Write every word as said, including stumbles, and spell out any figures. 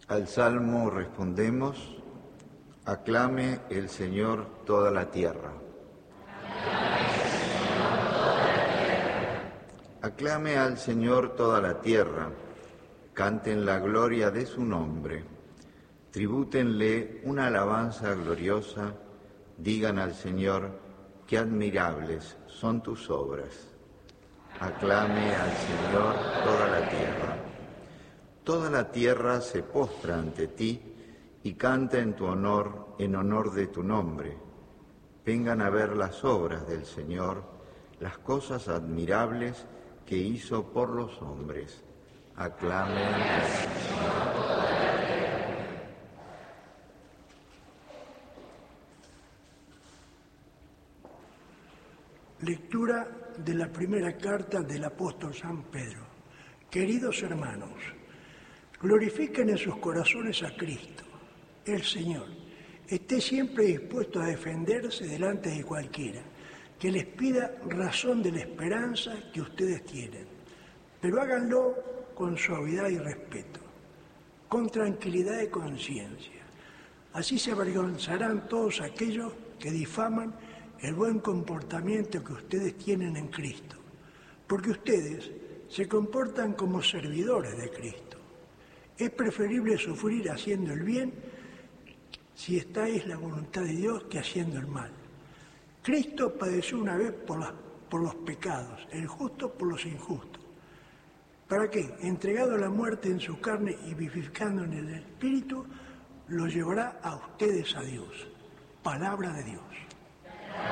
Al Salmo respondemos, aclame el Señor toda la tierra. Aclame al Señor toda la tierra, canten la gloria de su nombre, tribútenle una alabanza gloriosa, digan al Señor, qué admirables son tus obras. Aclame al Señor toda la tierra. Toda la tierra se postra ante ti y canta en tu honor, en honor de tu nombre. Vengan a ver las obras del Señor, las cosas admirables que hizo por los hombres. Aclamen al Señor toda la tierra. Lectura de la primera carta del apóstol San Pedro. Queridos hermanos, glorifiquen en sus corazones a Cristo, el Señor. Esté siempre dispuesto a defenderse delante de cualquiera que les pida razón de la esperanza que ustedes tienen, pero háganlo con suavidad y respeto, con tranquilidad de conciencia. Así se avergonzarán todos aquellos que difaman el buen comportamiento que ustedes tienen en Cristo, porque ustedes se comportan como servidores de Cristo. Es preferible sufrir haciendo el bien, si esta es la voluntad de Dios, que haciendo el mal. Cristo padeció una vez por, las, por los pecados, el justo por los injustos. ¿Para qué? Entregado a la muerte en su carne y vivificando en el Espíritu, los llevará a ustedes a Dios. Palabra de Dios.